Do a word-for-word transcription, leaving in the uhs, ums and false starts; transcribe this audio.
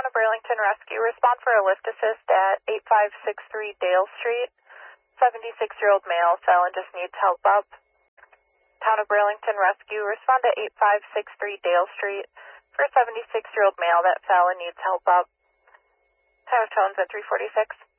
Town of Burlington Rescue. Respond for a lift assist at eight five six three Dale Street. seventy-six-year-old male fell and just needs help up. Town of Burlington Rescue. Respond to eight five six three Dale Street for a seventy-six-year-old male that fell and needs help up. Town of Tones at three forty-six.